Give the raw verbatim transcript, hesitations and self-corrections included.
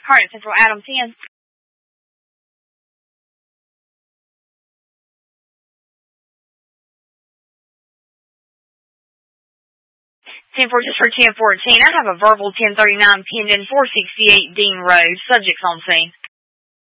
Harnett Central, Adam ten. ten four just for ten fourteen. I have a verbal ten thirty-nine pending, four sixty-eight Dean Road. Subjects on scene.